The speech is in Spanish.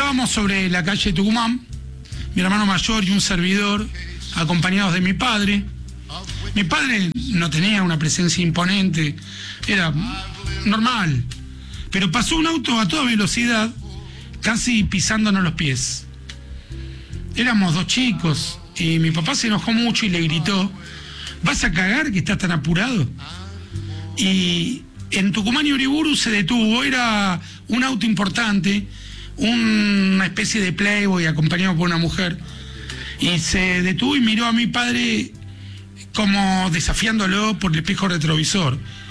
Estábamos sobre la calle Tucumán, mi hermano mayor y un servidor, acompañados de mi padre. Mi padre no tenía una presencia imponente, era normal, pero pasó un auto a toda velocidad, casi pisándonos los pies. Éramos dos chicos y mi papá se enojó mucho y le gritó: ¿vas a cagar que estás tan apurado? Y en Tucumán y Uriburu se detuvo, era un auto importante, una especie de Playboy acompañado por una mujer, y se detuvo y miró a mi padre como desafiándolo por el espejo retrovisor.